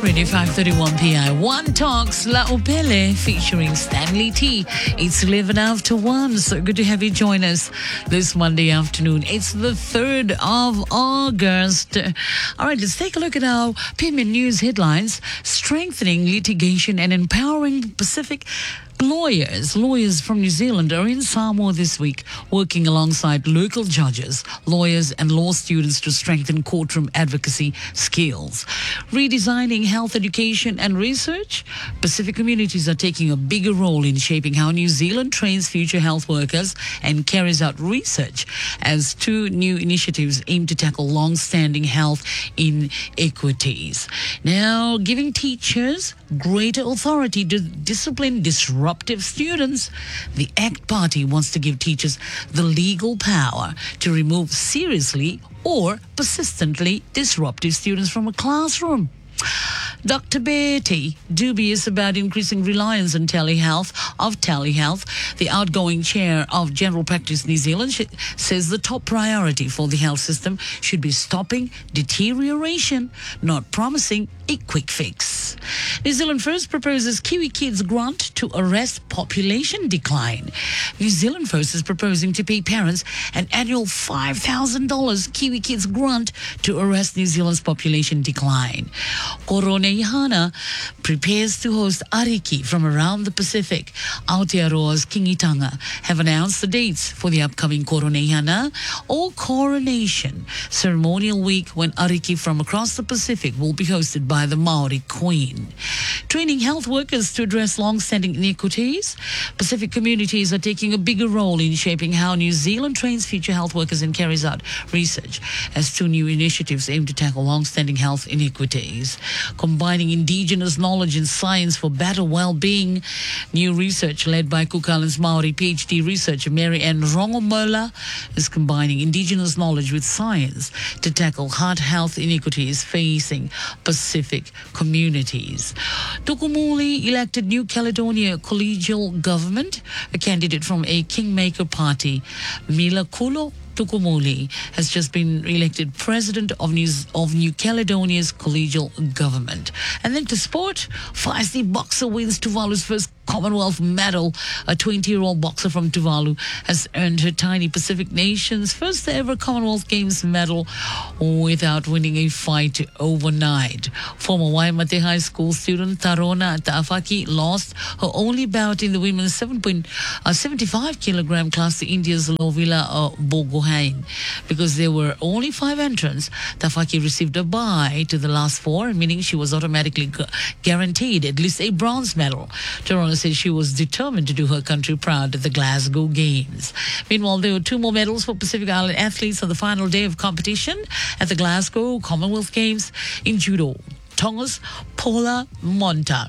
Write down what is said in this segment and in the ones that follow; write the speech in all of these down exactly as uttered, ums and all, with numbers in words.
Radio five thirty-one P I. One Talks La Opele featuring Stanley T. It's eleven after one. So good to have you join us this Monday afternoon. It's the third of August. All right, let's take a look at our P M N News headlines. Strengthening litigation and empowering Pacific lawyers. Lawyers from New Zealand are in Samoa this week, working alongside local judges, lawyers and law students to strengthen courtroom advocacy skills. Redesigning health education and research. Pacific communities are taking a bigger role in shaping how New Zealand trains future health workers and carries out research as two new initiatives aim to tackle long-standing health inequities. Now, giving teachers greater authority to discipline disruptive students. The ACT Party wants to give teachers the legal power to remove seriously or persistently disruptive students from a classroom. Doctor Betty, dubious about increasing reliance on telehealth, of telehealth, the outgoing chair of General Practice New Zealand sh- says the top priority for the health system should be stopping deterioration, not promising a quick fix. New Zealand First proposes Kiwi Kids grant to arrest population decline. New Zealand First is proposing to pay parents an annual five thousand dollars Kiwi Kids grant to arrest New Zealand's population decline. Koroneihana prepares to host Ariki from around the Pacific. Aotearoa's Kingitanga have announced the dates for the upcoming Koroneihana or Coronation ceremonial week when Ariki from across the Pacific will be hosted by the Maori Queen. Training health workers to address long-standing inequities. Pacific communities are taking a bigger role in shaping how New Zealand trains future health workers and carries out research as two new initiatives aim to tackle long-standing health inequities. Combining indigenous knowledge and science for better well-being. New research led by Cook Islands Maori PhD researcher Mary Ann Rongomola is combining indigenous knowledge with science to tackle heart health inequities facing Pacific communities. Tukumuli elected New Caledonia collegial government. A candidate from a Kingmaker party, Mila Kulo Tukumuli, has just been elected president of New, of New Caledonia's collegial government. And then to sport, feisty boxer wins Tuvalu's first Commonwealth medal. A twenty-year-old boxer from Tuvalu has earned her tiny Pacific nation's first ever Commonwealth Games medal without winning a fight overnight. Former Waimate High School student Tarona Taafaki lost her only bout in the women's seventy-five kilogram class to India's Lovila uh, Bogohain. Because there were only five entrants, Taafaki received a bye to the last four, meaning she was automatically gu- guaranteed at least a bronze medal. Tarona said she was determined to do her country proud at the Glasgow Games. Meanwhile, there were two more medals for Pacific Island athletes on the final day of competition at the Glasgow Commonwealth Games in judo. Tonga's Paula Monta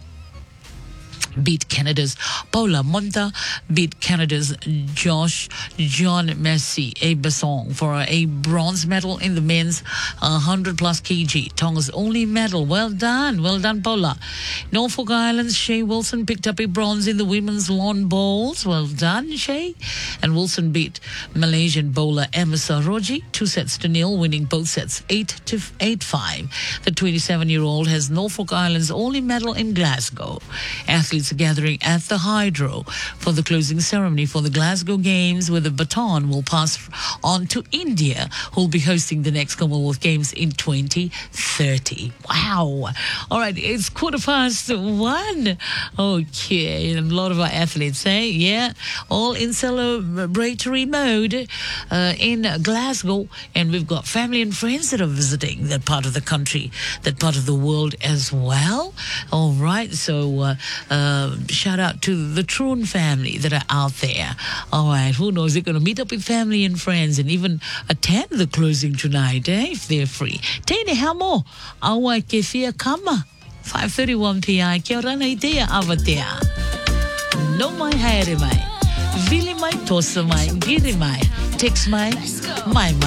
beat Canada's Paula Monta beat Canada's Josh John Messi a Besson for a bronze medal in the men's one hundred plus kg. Tonga's only medal. Well done. Well done, Paula. Norfolk Island's Shay Wilson picked up a bronze in the women's lawn bowls. Well done, Shay. And Wilson beat Malaysian bowler Emma Saroji two sets to nil, winning both sets eight to eight five. The twenty-seven-year-old has Norfolk Island's only medal in Glasgow. Athletes are gathering at the Hydro for the closing ceremony for the Glasgow Games, where the baton will pass on to India, who will be hosting the next Commonwealth Games in twenty thirty. Wow. All right, it's quarter past one. Okay, and a lot of our athletes, eh? Yeah, all in celebratory mode uh, in Glasgow, and we've got family and friends that are visiting that part of the country, that part of the world as well. All right, so uh, uh, shout out to the Troon family that are out there. All right, who knows? They're going to meet up with family and friends and even attend the closing tonight, eh, if they're free. Tene hamo, awa ke fia kama. five thirty-one P I, kia ora na idea avatea. No mai haere mai. Vili mai, tosa mai, giri mai. Text mai, mai mai.